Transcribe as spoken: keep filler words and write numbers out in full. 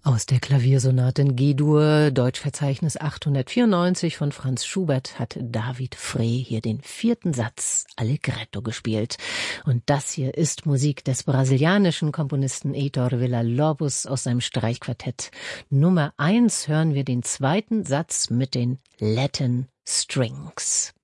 Aus der Klaviersonate in G-Dur, Deutschverzeichnis achthundertvierundneunzig von Franz Schubert, hat David Frey hier den vierten Satz Allegretto gespielt. Und das hier ist Musik des brasilianischen Komponisten Heitor Villa-Lobos aus seinem Streichquartett. Nummer eins hören wir den zweiten Satz mit den Latin Strings.